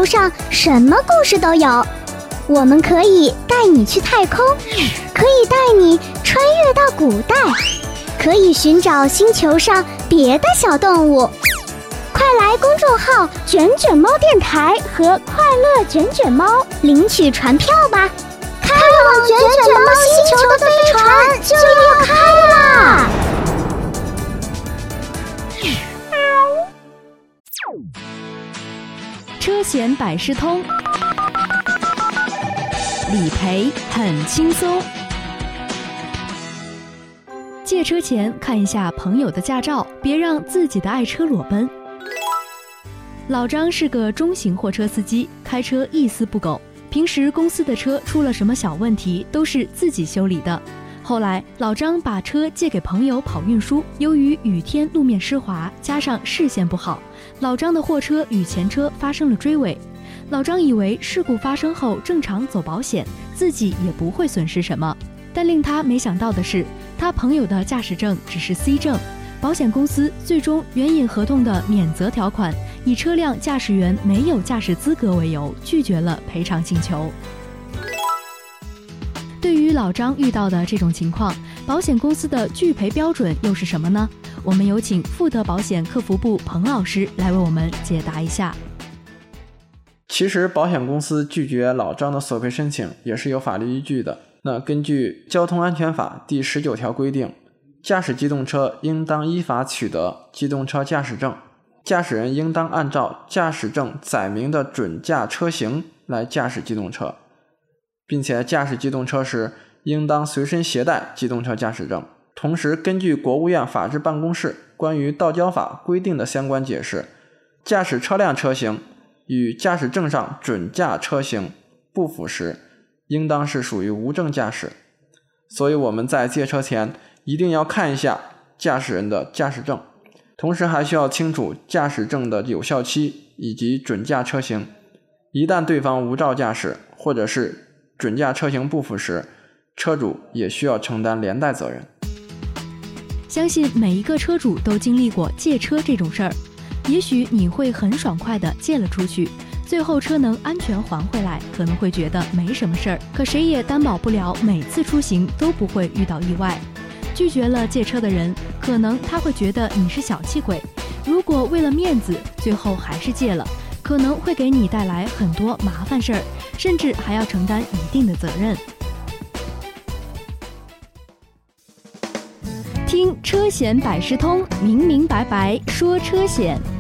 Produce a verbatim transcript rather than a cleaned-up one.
上什么故事都有，我们可以带你去太空，可以带你穿越到古代，可以寻找星球上别的小动物。快来公众号卷卷猫电台和快乐卷卷猫领取船票吧，开往卷卷猫星球的飞船就要开啦！ 车险百事通，理赔很轻松。借车前看一下朋友的驾照，别让自己的爱车裸奔。老张是个中型货车司机，开车一丝不苟，平时公司的车出了什么小问题都是自己修理的。后来老张把车借给朋友跑运输，由于雨天路面湿滑，加上视线不好，老张的货车与前车发生了追尾。老张以为事故发生后正常走保险，自己也不会损失什么，但令他没想到的是，他朋友的驾驶证只是 C 证，保险公司最终援引合同的免责条款，以车辆驾驶员没有驾驶资格为由，拒绝了赔偿请求。对于老张遇到的这种情况，保险公司的拒赔标准又是什么呢？我们有请富德保险客服部彭老师来为我们解答一下。 其实保险公司拒绝老张的索赔申请也是有法律依据的。那根据交通安全法第十九条规定，驾驶机动车应当依法取得机动车驾驶证，驾驶人应当按照驾驶证载明的准驾车型来驾驶机动车，并且驾驶机动车时应当随身携带机动车驾驶证。同时，根据国务院法制办公室关于道交法规定的相关解释，驾驶车辆车型与驾驶证上准驾车型不符时，应当是属于无证驾驶。所以我们在借车前一定要看一下驾驶人的驾驶证，同时还需要清楚驾驶证的有效期以及准驾车型。一旦对方无照驾驶或者是准驾车型不符时，车主也需要承担连带责任。 相信每一个车主都经历过借车这种事儿，也许你会很爽快地借了出去，最后车能安全还回来，可能会觉得没什么事儿，可谁也担保不了每次出行都不会遇到意外。拒绝了借车的人，可能他会觉得你是小气鬼，如果为了面子最后还是借了，可能会给你带来很多麻烦事儿，甚至还要承担一定的责任。听车险百事通，明明白白说车险。